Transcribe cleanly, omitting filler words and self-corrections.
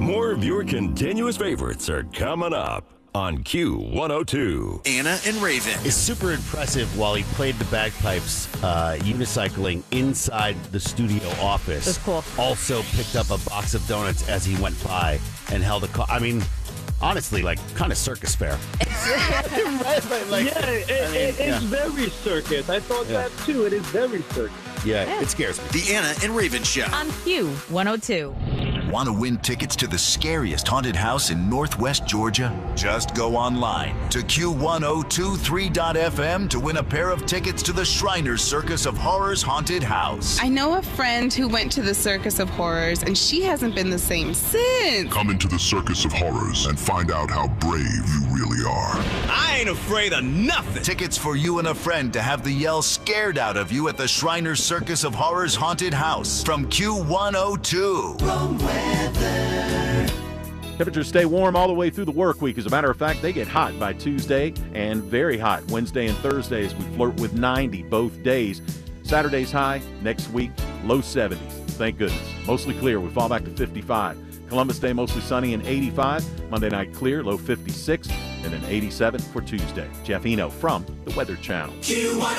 More of your continuous favorites are coming up on Q102. Anna and Raven. It's super impressive while he played the bagpipes, unicycling inside the studio office. That's cool. Also picked up a box of donuts as he went by and held a call. I mean, honestly, like kind of circus fair. It's very circus. I thought that too. It is very circus. Yeah, it scares me. The Anna and Raven Show. On Q102. Want to win tickets to the scariest haunted house in Northwest Georgia? Just go online to Q1023.fm to win a pair of tickets to the Shriners Circus of Horrors haunted house. I know a friend who went to the Circus of Horrors, and she hasn't been the same since. Come into the Circus of Horrors and find out how brave you really are. I ain't afraid of nothing. Tickets for you and a friend to have the yell scared out of you at the Shriners Circus of Horrors haunted house from Q102. Temperatures stay warm all the way through the work week. As a matter of fact, they get hot by Tuesday and very hot Wednesday and Thursday as we flirt with 90 both days. Saturday's high, next week, low 70s. Thank goodness. Mostly clear. We fall back to 55. Columbus Day mostly sunny and 85. Monday night clear, low 56, and then 87 for Tuesday. Jeff Eno from the Weather Channel.